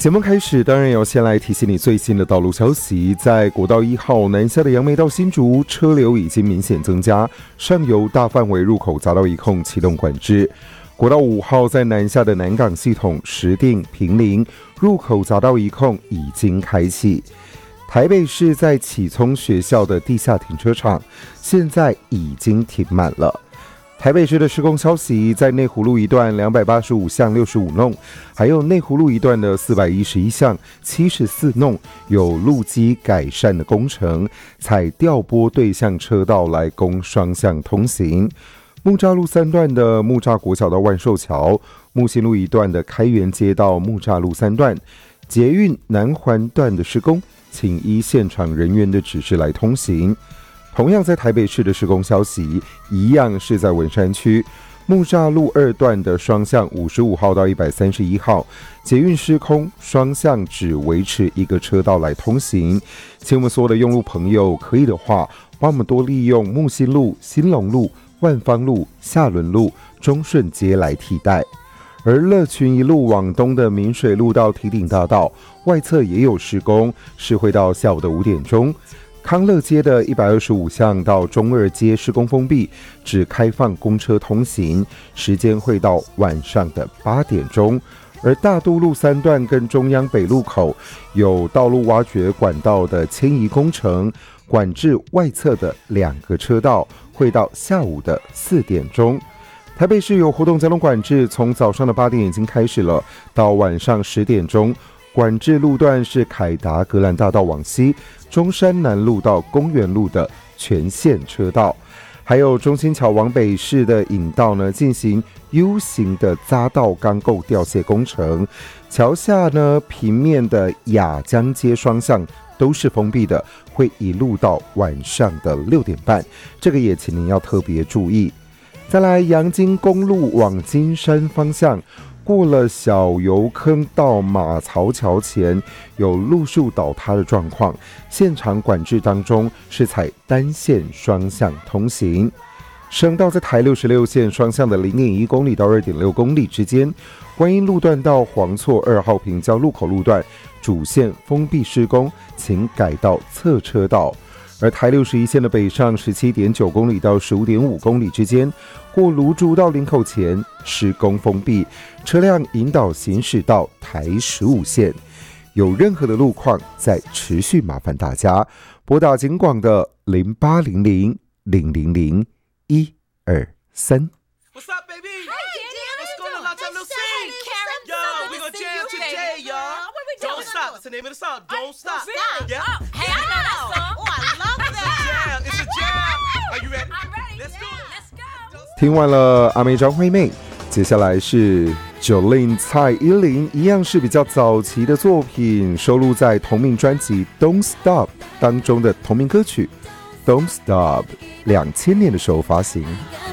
节目开始，当然要先来提醒你最新的道路消息。在国道1号南下的杨梅到新竹，车流已经明显增加，上游大范围入口匝道一控启动管制。国道5号在南下的南港系统、石碇、坪林入口匝道一控已经开启。台北市在启聪学校的地下停车场现在已经停满了。台北市的施工消息，在内湖路一段285巷65弄，还有内湖路一段的411巷74弄有路基改善的工程，采调拨对向车道来供双向通行。木栅路3段的木栅国小到万寿桥，木星路一段的开元街到木栅路3段，捷运南环段的施工，请依现场人员的指示来通行。同样在台北市的施工消息，一样是在文山区木栅路2段的双向55号到131号，捷运施工，双向只维持一个车道来通行。请我们所有的用路朋友，可以的话，帮我们多利用木星路、新隆路、万芳路、下仑路、中顺街来替代。而乐群一路往东的明水路到堤顶大道外侧也有施工，是会到下午的5点钟。康乐街的125巷到中二街施工封闭，只开放公车通行，时间会到晚上的8点钟。而大渡路3段跟中央北路口有道路挖掘管道的迁移工程，管制外侧的2个车道，会到下午的4点钟。台北市有活动交通管制，从早上的8点已经开始了，到晚上10点钟。管制路段是凯达格兰大道往西、中山南路到公园路的全线车道，还有中心桥往北市的引道呢，进行 U 型的匝道钢构吊卸工程。桥下呢，平面的雅江街双向都是封闭的，会一路到晚上的6点半，这个也请您要特别注意。再来，阳金公路往金山方向，过了小油坑到马槽桥前有路树倒塌的状况，现场管制当中是采单线双向通行。省道在台66线双向的 0.1 公里到 2.6 公里之间，观音路段到黄厝2号平交路口路段主线封闭施工，请改到侧车道。而台61线的北上 17.9 公里到 15.5 公里之间，过芦竹到林口前施工封闭，车辆引导行驶到台15线。有任何的路况，再持续麻烦大家拨打警广的0800 000 123。 What's up, baby? Hey, Danny, what's going on? Long time no see. Karen, Yo, so we good gonna to see jam you, today, baby. y'all. What we Don't doing? stop. That's the name of the song. Don't stop. Really? Yeah. Oh, hey, I know that song. Oh, I love that. It's a jam. Are you ready? I'm ready. Let's go. Let's go. 听完了阿妹张惠妹，接下来是Jolin蔡依林，一样是比较早期的作品，收录在同名专辑《Don't Stop》当中的同名歌曲《Don't Stop》，2000年的时候发行。